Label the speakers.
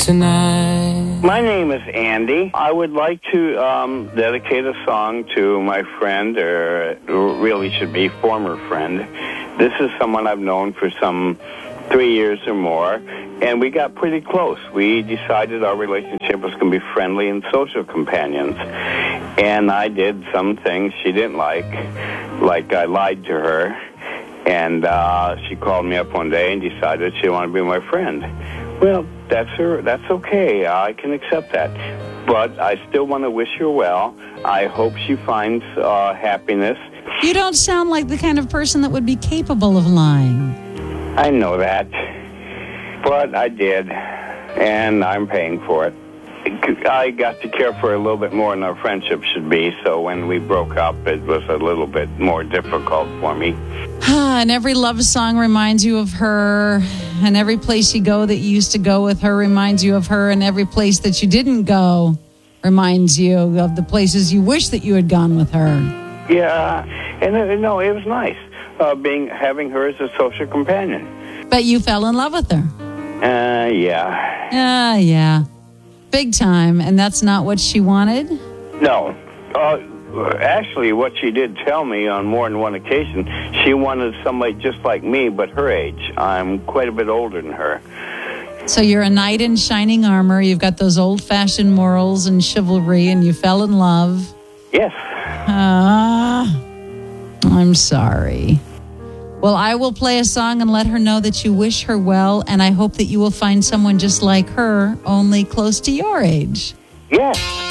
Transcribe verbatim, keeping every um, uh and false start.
Speaker 1: tonight.
Speaker 2: My name is Andy. I would like to um, dedicate a song to my friend, or really should be former friend. This is someone I've known for some three years or more, and we got pretty close. We decided our relationship was going to be friendly and social companions. And I did some things she didn't like, like I lied to her, and uh, she called me up one day and decided she wanted to be my friend. Well, that's her. That's okay. I can accept that. But I still want to wish her well. I hope she finds uh, happiness.
Speaker 3: You don't sound like the kind of person that would be capable of lying.
Speaker 2: I know that, but I did, and I'm paying for it. I got to care for her a little bit more than our friendship should be, so when we broke up, it was a little bit more difficult for me.
Speaker 3: And every love song reminds you of her, and every place you go that you used to go with her reminds you of her, and every place that you didn't go reminds you of the places you wish that you had gone with her.
Speaker 2: Yeah, and uh, no, it was nice uh, being having her as a social companion.
Speaker 3: But you fell in love with her.
Speaker 2: Uh, yeah.
Speaker 3: Ah, uh, yeah. Big time, and that's not what she wanted?
Speaker 2: No. Uh, actually, what she did tell me on more than one occasion, she wanted somebody just like me, but her age. I'm quite a bit older than her.
Speaker 3: So you're a knight in shining armor. You've got those old-fashioned morals and chivalry, and you fell in love.
Speaker 2: Yes.
Speaker 3: Ah, I'm sorry. Well, I will play a song and let her know that you wish her well, and I hope that you will find someone just like her, only close to your age.
Speaker 2: Yes.